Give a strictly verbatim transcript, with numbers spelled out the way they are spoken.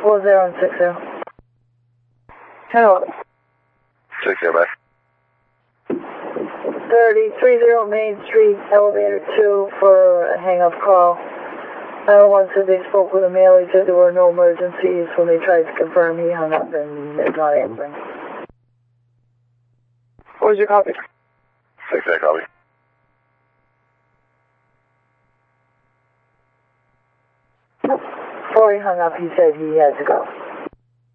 Four zero and six zero. Hello. Six zero, bye. Thirty-three zero Main Street, elevator two for a hang-up call. Uh, once they spoke with a male, he said there were no emergencies. When they tried to confirm, he hung up and is not answering. What was your copy? Six zero, copy. Before he hung up, he said he had to go.